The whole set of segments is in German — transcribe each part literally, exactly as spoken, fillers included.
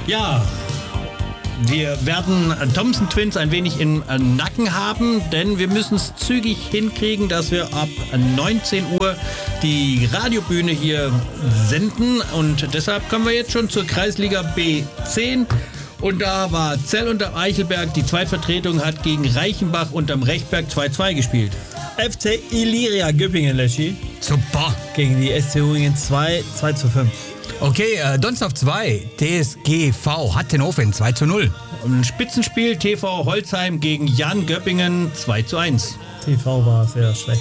Ja, wir werden Thompson Twins ein wenig im Nacken haben, denn wir müssen es zügig hinkriegen, dass wir ab neunzehn Uhr die Radiobühne hier senden. Und deshalb kommen wir jetzt schon zur Kreisliga B zehn. Und da war Zell unterm Eichelberg, die Zweitvertretung hat gegen Reichenbach unterm Rechberg zwei zwei gespielt. F C Iliria Göppingen, Leschi. Super. Gegen die S C Huingen zwei, zwei zu fünf. Okay, äh, Donsdorf zwei, T S G V Hattenhofen zwei zu null. Und ein Spitzenspiel T V Holzheim gegen Jan Göppingen zwei zu eins. T V war sehr schlecht.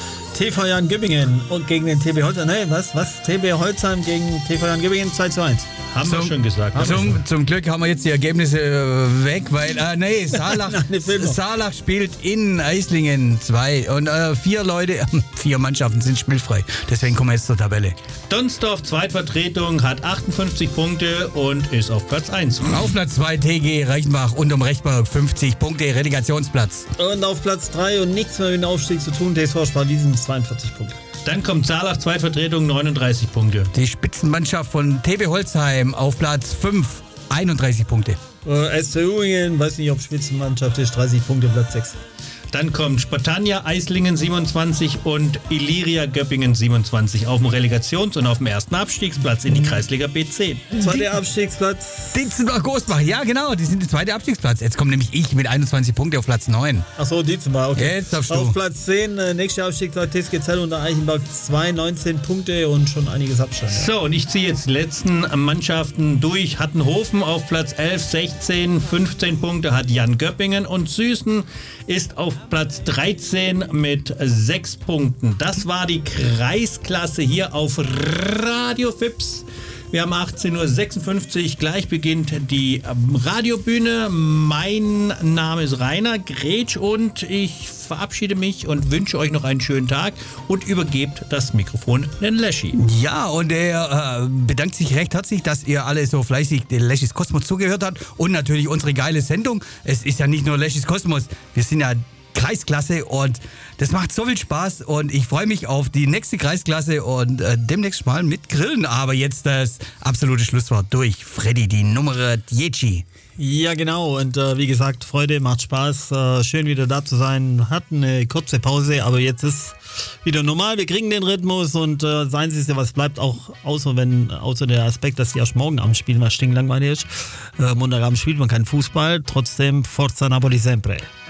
T V Jan Göppingen und gegen den T B Holzheim. Nee, was? Was? T B Holzheim gegen T V Jan Göppingen zwei zu eins. Haben zum, wir schon gesagt. Zum, schon. zum Glück haben wir jetzt die Ergebnisse äh, weg, weil, äh, nee, Saarlach, Saarlach spielt in Eislingen zwei und äh, vier Leute, vier Mannschaften sind spielfrei. Deswegen kommen wir jetzt zur Tabelle. Donsdorf Zweitvertretung hat achtundfünfzig Punkte und ist auf Platz eins. Auf Platz zwei T G Reichenbach unterm Rechberg fünfzig Punkte, Relegationsplatz. Und auf Platz drei und nichts mehr mit dem Aufstieg zu tun, T S V Sparwiesen zweiundvierzig Punkte. Dann kommt Saarlach Zweitvertretung neununddreißig Punkte. Die Spitzenmannschaft von T B Holzheim auf Platz fünf, einunddreißig Punkte. Äh, S C Huingen, weiß nicht, ob Spitzenmannschaft ist, dreißig Punkte, Platz sechs. Dann kommt Spartania Eislingen siebenundzwanzig und Iliria Göppingen siebenundzwanzig auf dem Relegations- und auf dem ersten Abstiegsplatz in die Kreisliga B zehn. Zweiter Abstiegsplatz. Dietzenbach Gostbach, ja genau, die sind der zweite Abstiegsplatz. Jetzt kommt nämlich ich mit einundzwanzig Punkten auf Platz neun. Achso, Dietzenbach, okay. Jetzt darfst du. Auf Platz zehn, äh, nächster Abstiegsplatz T S G Zell unter Eichenberg zwei, neunzehn Punkte und schon einiges Abstand. Ja. So, und ich ziehe jetzt die letzten Mannschaften durch. Hattenhofen auf Platz elf, sechzehn, fünfzehn Punkte hat Jan Göppingen und Süßen ist auf Platz dreizehn mit sechs Punkten. Das war die Kreisklasse hier auf Radio Fips. Wir haben achtzehn Uhr sechsundfünfzig, gleich beginnt die Radiobühne. Mein Name ist Rainer Gretsch und ich verabschiede mich und wünsche euch noch einen schönen Tag und übergebt das Mikrofon den Leschi. Ja, und er äh, bedankt sich recht herzlich, dass ihr alle so fleißig den Leschis Kosmos zugehört habt und natürlich unsere geile Sendung. Es ist ja nicht nur Leschis Kosmos, wir sind ja Kreisklasse und das macht so viel Spaß und ich freue mich auf die nächste Kreisklasse und äh, demnächst mal mit Grillen. Aber jetzt das absolute Schlusswort durch Freddy, die Nummer Dieci. Ja, genau. Und äh, wie gesagt, Freude, macht Spaß. Äh, schön wieder da zu sein. Hatten eine kurze Pause, aber jetzt ist wieder normal. Wir kriegen den Rhythmus und äh, das Einzige, was bleibt, auch außer, wenn, außer der Aspekt, dass die erst morgen Abend spielen, was stinklangweilig ist. Äh, Montagabend spielt man keinen Fußball. Trotzdem, Forza Napoli sempre.